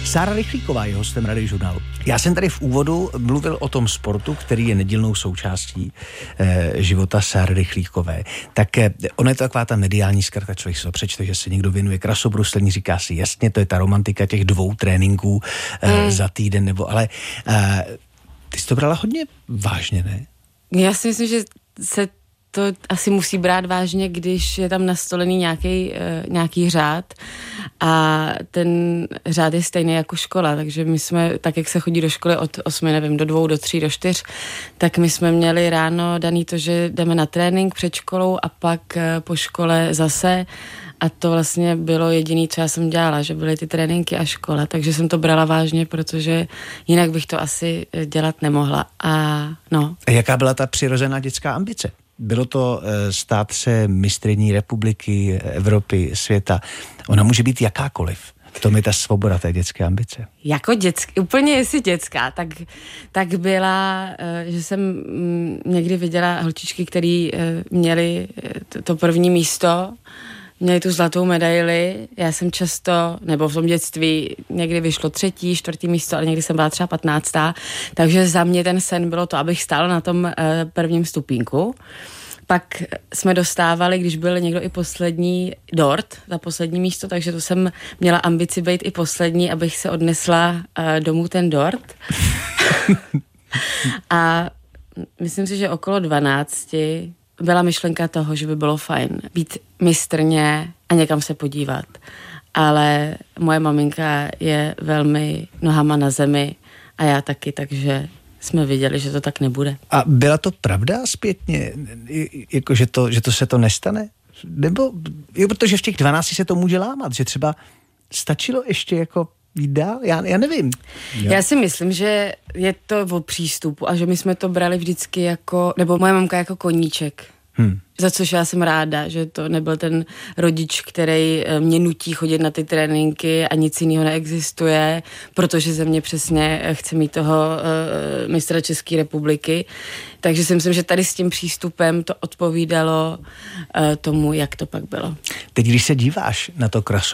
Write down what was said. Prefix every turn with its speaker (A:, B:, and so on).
A: Sára Rychlíková je hostem Radiožurnálu. Já jsem tady v úvodu mluvil o tom sportu, který je nedílnou součástí života Sáry Rychlíkové. Tak ona je to taková ta mediální zkratka, člověk si to přečte, že se někdo věnuje krasobruslení, říká si jasně, to je ta romantika těch 2 tréninků za týden, nebo ale ty jsi to brala hodně vážně, ne?
B: Já si myslím, že se to asi musí brát vážně, když je tam nastolený nějaký řád a ten řád je stejný jako škola, takže my jsme, tak jak se chodí do školy od 8, nevím, do 2, do 3, do 4, tak my jsme měli ráno daný to, že jdeme na trénink před školou a pak po škole zase a to vlastně bylo jediné, co já jsem dělala, že byly ty tréninky a škola, takže jsem to brala vážně, protože jinak bych to asi dělat nemohla. A
A: jaká byla ta přirozená dětská ambice? Bylo to stát se mistryní republiky, Evropy, světa. Ona může být jakákoliv. V tom je ta svoboda té dětské ambice.
B: Jako úplně jestli dětská, tak byla, že jsem někdy viděla holčičky, které měly to první místo, měli tu zlatou medaili, já jsem často, nebo v tom dětství někdy vyšlo 3., 4. místo, ale někdy jsem byla třeba 15. Takže za mě ten sen bylo to, abych stála na tom prvním stupínku. Pak jsme dostávali, když byl někdo i poslední dort, za poslední místo, takže to jsem měla ambici být i poslední, abych se odnesla domů ten dort. A myslím si, že okolo 12 byla myšlenka toho, že by bylo fajn být mistrně a někam se podívat. Ale moje maminka je velmi nohama na zemi a já taky, takže jsme viděli, že to tak nebude.
A: A byla to pravda zpětně? Jako, že to se to nestane? Nebo, protože v těch 12 se to může lámat, že třeba stačilo ještě jako jít dál? Já nevím. Jo.
B: Já si myslím, že je to o přístupu a že my jsme to brali vždycky jako, nebo moje mamka jako koníček. Za což já jsem ráda, že to nebyl ten rodič, který mě nutí chodit na ty tréninky a nic jiného neexistuje, protože ze mě přesně chce mít toho mistra České republiky. Takže si myslím, že tady s tím přístupem to odpovídalo tomu, jak to pak bylo.
A: Teď, když se díváš na to